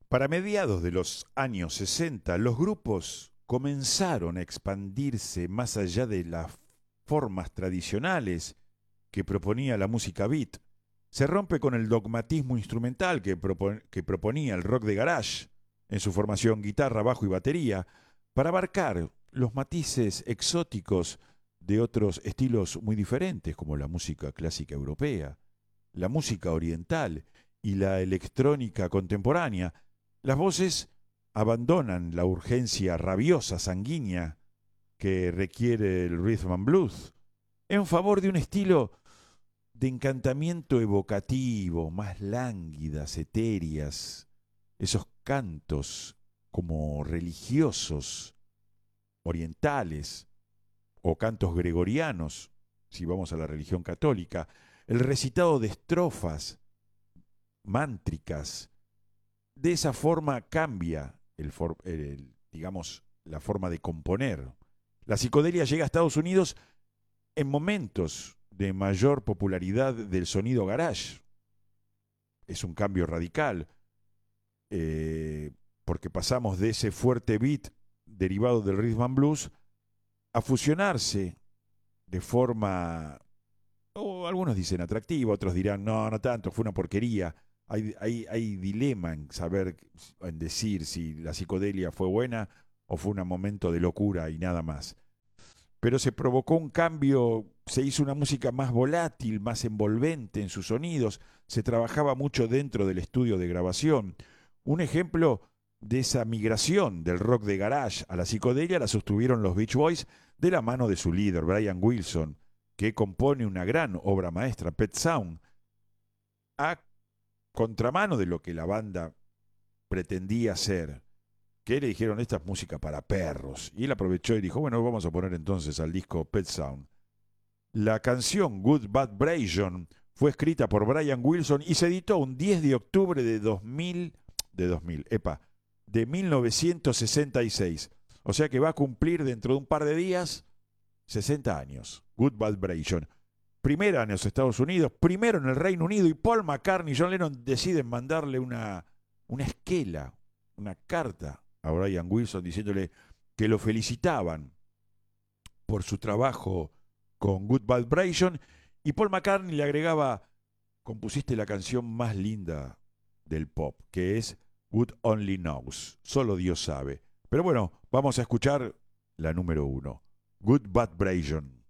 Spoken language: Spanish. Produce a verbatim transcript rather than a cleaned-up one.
Para mediados de los años sesenta, los grupos comenzaron a expandirse más allá de las formas tradicionales que proponía la música beat. Se rompe con el dogmatismo instrumental que, propon- que proponía el rock de garage en su formación guitarra, bajo y batería, para abarcar los matices exóticos de otros estilos muy diferentes, como la música clásica europea, la música oriental y la electrónica contemporánea. Las voces abandonan la urgencia rabiosa, sanguínea, que requiere el rhythm and blues, en favor de un estilo de encantamiento evocativo, más lánguidas, etéreas, esos cantos como religiosos, orientales, o cantos gregorianos, si vamos a la religión católica, el recitado de estrofas mántricas. De esa forma cambia el, for- el, digamos, la forma de componer. La psicodelia llega a Estados Unidos en momentos de mayor popularidad del sonido garage. Es un cambio radical, eh, porque pasamos de ese fuerte beat derivado del rhythm and blues a fusionarse de forma, o algunos dicen atractiva, otros dirán, no, no tanto, fue una porquería. Hay, hay, hay dilema en saber, en decir si la psicodelia fue buena o fue un momento de locura y nada más. Pero se provocó un cambio, se hizo una música más volátil, más envolvente en sus sonidos, se trabajaba mucho dentro del estudio de grabación. Un ejemplo de esa migración del rock de garage a la psicodelia la sostuvieron los Beach Boys de la mano de su líder, Brian Wilson, que compone una gran obra maestra, Pet Sound, a contramano de lo que la banda pretendía hacer, que le dijeron, esta es música para perros. Y él aprovechó y dijo, bueno, vamos a poner entonces al disco Pet Sound. La canción Good Bad Brayon fue escrita por Brian Wilson y se editó un diez de octubre de dos mil, de dos mil, epa, de mil novecientos sesenta y seis. O sea que va a cumplir dentro de un par de días sesenta años. Good Bad Brayon. Primera en los Estados Unidos, primero en el Reino Unido, y Paul McCartney y John Lennon deciden mandarle una, una esquela, una carta a Brian Wilson diciéndole que lo felicitaban por su trabajo con Good Vibration, y Paul McCartney le agregaba, compusiste la canción más linda del pop, que es Good Only Knows, solo Dios sabe. Pero bueno, vamos a escuchar la número uno, Good Vibration.